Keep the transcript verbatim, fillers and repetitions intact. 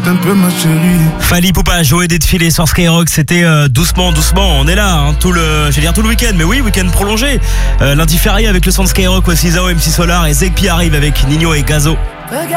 reste un peu ma chérie. Fally Ipupa, Joey défilé sur Skyrock, c'était euh, doucement, doucement, on est là, hein, tout le, je vais dire tout le week-end, mais oui, week-end prolongé. Euh, lundi férié avec le son de Skyrock, voici Zao, M C Solar et Zekpi arrive avec Nino et Gazo.